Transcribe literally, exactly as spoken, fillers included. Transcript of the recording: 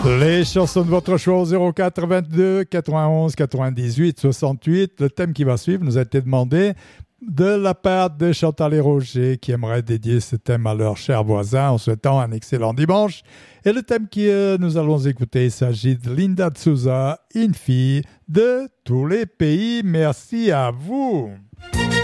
Les chansons de votre choix au zéro quatre vingt-deux quatre-vingt-onze quatre-vingt-dix-huit soixante-huit. Le thème qui va suivre nous a été demandé de la part de Chantal et Roger qui aimeraient dédier ce thème à leurs chers voisins en souhaitant un excellent dimanche. Et le thème que euh, nous allons écouter, il s'agit de Linda de Souza, une fille de tous les pays. Merci à vous.